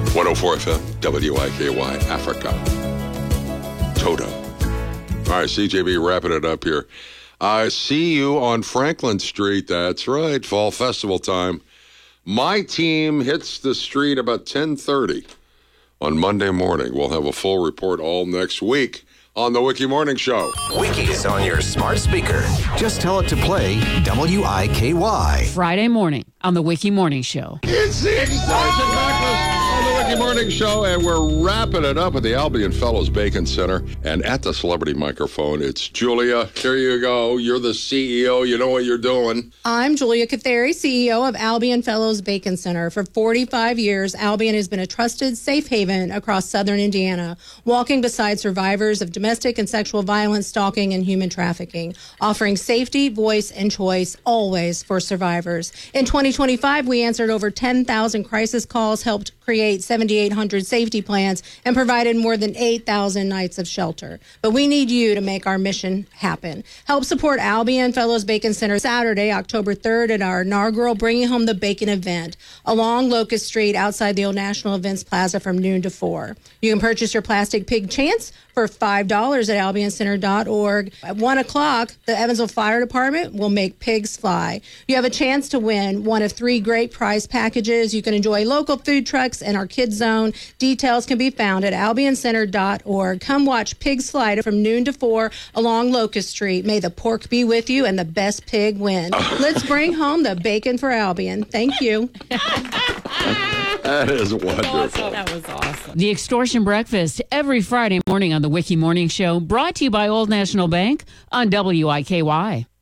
104 FM, WIKY, Africa. Toto. All right, CJB wrapping it up here. I see you on Franklin Street. That's right, fall festival time. My team hits the street about 10:30 on Monday morning. We'll have a full report all next week on the Wiki Morning Show. Wiki is on your smart speaker. Just tell it to play WIKY. Friday morning on the Wiki Morning Show. It's the exciting breakfast on the Wiki Morning Show, and we're wrapping it up at the Albion Fellows Bacon Center. And at the celebrity microphone, it's Julia. Here you go. You're the CEO. You know what you're doing. I'm Julia Catheri, CEO of Albion Fellows Bacon Center. For 45 years, Albion has been a trusted safe haven across southern Indiana, walking beside survivors of domestic and sexual violence, stalking, and human trafficking, offering safety, voice, and choice always for survivors. In 2025, we answered over 10,000 crisis calls, helped create 7,800 safety plans, and provided more than 8,000 nights of shelter. But we need you to make our mission happen. Help support Albion Fellows Bacon Center Saturday, October 3rd at our inaugural Bringing Home the Bacon event along Locust Street outside the Old National Events Plaza from noon to 4. You can purchase your plastic pig chance for $5 at albioncenter.org. At 1 o'clock, the Evansville Fire Department will make pigs fly. You have a chance to win one of 3 great prize packages. You can enjoy local food trucks and our kids zone. Details can be found at albioncenter.org. Come watch pigs fly from noon to 4 along Locust Street. May the pork be with you and the best pig win. Let's bring home the bacon for Albion. Thank you. That is wonderful. That was awesome. The Extortion Breakfast every Friday morning on the Wiki Morning Show, brought to you by Old National Bank on WIKY.